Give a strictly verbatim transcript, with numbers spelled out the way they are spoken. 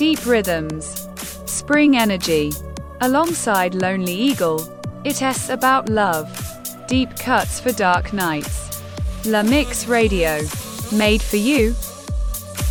Deep rhythms. Spring energy. Alongside Lonely Eagle, it's about love. Deep cuts for dark nights. La Mix Radio. Made for you.